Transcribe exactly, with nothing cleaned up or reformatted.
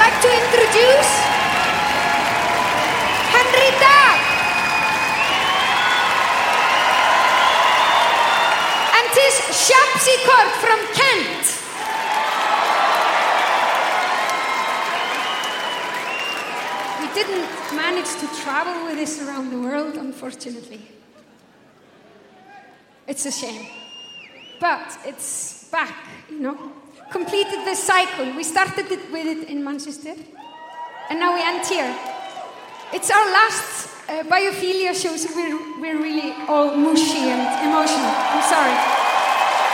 like to introduce Henry Dahl and his Shabsy-Kord from Kent. We didn't manage to travel with this around the world, unfortunately. It's a shame. But it's back, you know. Completed the cycle. We started it with it in Manchester, and now we end here. It's our last uh, biophilia show, so we're, we're really all mushy and emotional. I'm sorry.